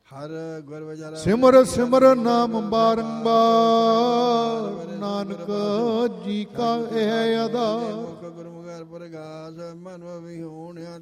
ਹਰ ਗੁਰ ਵਿਚਾਰਾ ਸਿਮਰ ਸਿਮਰ ਨਾਮ ਬਾਰੰਬਾਰ, ਨਾਨਕ ਜੀ ਕਾ ਇਹ ਅਦਾ। ਗੁਰਮੁਖ ਪ੍ਰਗਾਸ ਮਨ ਵੀ ਹੋਣਿਆ